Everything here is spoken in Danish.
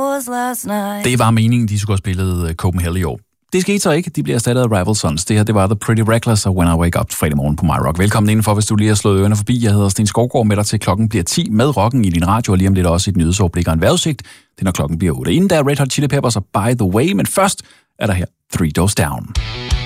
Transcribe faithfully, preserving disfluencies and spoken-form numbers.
was last night. Det var meningen, de skulle have spillet Copenhagen i år. Det skete så ikke. De bliver erstattet af Rival Sons. Det her, det var The Pretty Reckless og When I Wake Up fredag morgen på MyRock. Velkommen indenfor, hvis du lige har slået ørerne forbi. Jeg hedder Sten Skovgaard med dig til klokken bliver ti med rocken i din radio, og lige om lidt også et nyhedsoverblik og en vejrudsigt. Det er når klokken bliver otte. Inden der er Red Hot Chili Peppers og By The Way, men først er der her Three Doors Down.